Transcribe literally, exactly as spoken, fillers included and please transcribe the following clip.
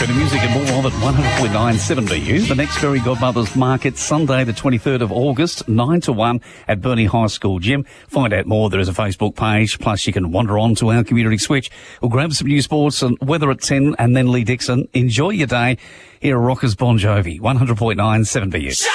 Bit of music and more of it, one hundred point nine seven B U. The next Fairy Godmothers Market, Sunday the twenty-third of August, nine to one at Burnie High School Gym. Find out more. There is a Facebook page, plus you can wander on to our community switch. We'll grab some new sports and weather at ten, and then Lee Dixon. Enjoy your day. Here are Rockers Bon Jovi, one hundred point nine seven B U.